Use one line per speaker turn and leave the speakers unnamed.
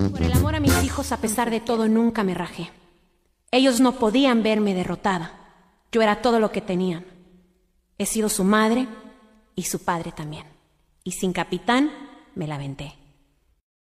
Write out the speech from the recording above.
Por el amor a mis hijos, a pesar de todo, nunca me rajé. Ellos no podían verme derrotada. Yo era todo lo que tenían. He sido su madre y su padre también. Y sin capitán me la aventé.